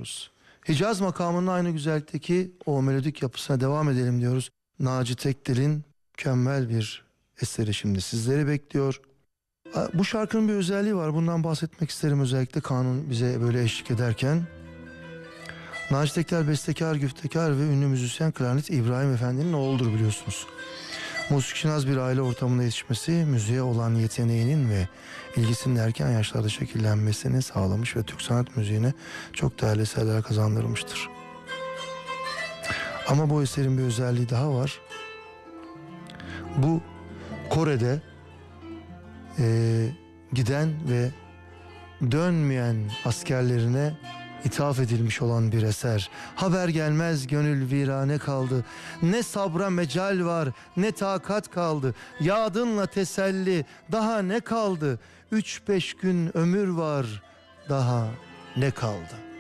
diyoruz. Hicaz makamının aynı güzellikteki o melodik yapısına devam edelim diyoruz. Naci Tekdil'in mükemmel bir eseri şimdi sizleri bekliyor. Bu şarkının bir özelliği var. Bundan bahsetmek isterim, özellikle Kanun bize böyle eşlik ederken. Naci Tekdil bestekar, güftekar ve ünlü müzisyen klarnet İbrahim Efendi'nin oğludur biliyorsunuz. Musikşinaz bir aile ortamında yetişmesi, müziğe olan yeteneğinin ve ilgisinin erken yaşlarda şekillenmesini sağlamış ve Türk sanat müziğine çok değerli eserler kazandırmıştır. Ama bu eserin bir özelliği daha var. Bu Kore'de giden ve dönmeyen askerlerine ithaf edilmiş olan bir eser. Haber gelmez gönül virane kaldı. Ne sabra mecal var, ne takat kaldı. Yadınla teselli, daha ne kaldı? 3-5 gün ömür var, daha ne kaldı?